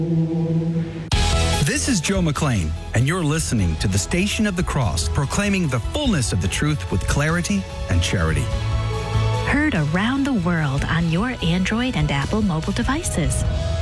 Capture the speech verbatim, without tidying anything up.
This is Joe McLean, and you're listening to the Station of the Cross, proclaiming the fullness of the truth with clarity and charity. Heard around the world on your Android and Apple mobile devices.